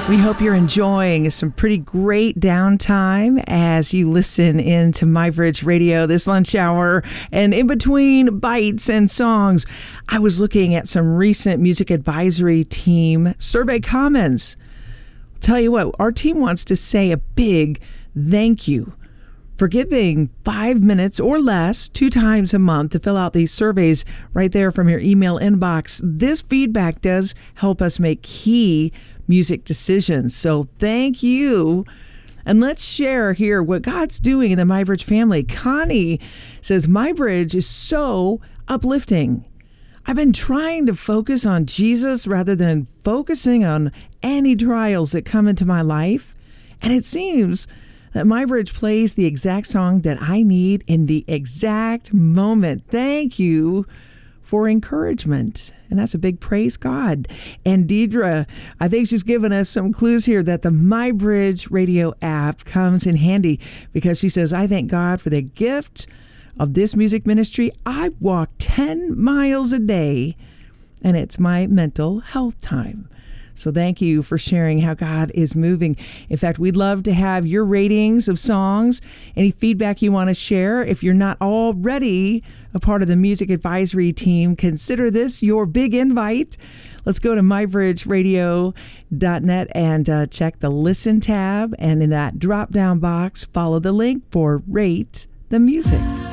We hope you're enjoying some pretty great downtime as you listen in to MyBridge Radio this lunch hour. And in between bites and songs, I was looking at some recent music advisory team survey comments. I'll tell you what, our team wants to say a big thank you for giving 5 minutes or less 2 times a month to fill out these surveys right there from your email inbox. This feedback does help us make key music decisions. So thank you. And let's share here what God's doing in the MyBridge family. Connie says, MyBridge is so uplifting. I've been trying to focus on Jesus rather than focusing on any trials that come into my life. And it seems that MyBridge plays the exact song that I need in the exact moment. Thank you for encouragement. And that's a big praise God. And Deidre, I think she's given us some clues here that the MyBridge Radio app comes in handy because she says, I thank God for the gift of this music ministry. I walk 10 miles a day and it's my mental health time. So thank you for sharing how God is moving. In fact, we'd love to have your ratings of songs, any feedback you want to share. If you're not already a part of the music advisory team, consider this your big invite. Let's go to mybridgeradio.net and check the Listen tab. And in that drop-down box, follow the link for Rate the Music.